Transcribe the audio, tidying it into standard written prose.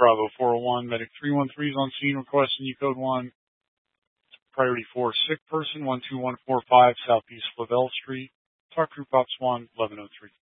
Bravo 401, Medic 313 is on scene requesting you code 1. Priority 4, sick person 12145 Southeast Flavelle Street. Talk Group Ops 1, 1103.